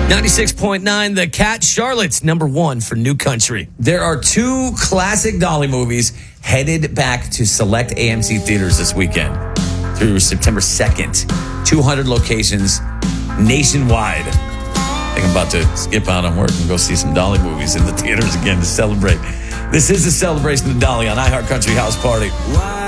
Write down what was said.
96.9, The Cat, Charlotte's number one for New Country. There are two classic Dolly movies headed back to select AMC theaters this weekend through September 2nd. 200 locations nationwide. I think I'm about to skip out on work and go see some Dolly movies in the theaters again to celebrate. This is the celebration of Dolly on iHeart Country House Party.